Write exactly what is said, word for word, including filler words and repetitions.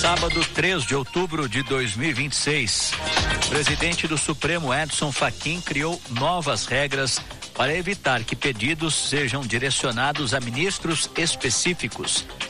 Sábado, três de outubro de dois mil e vinte e seis. O presidente do Supremo, Edson Fachin, criou novas regras para evitar que pedidos sejam direcionados a ministros específicos.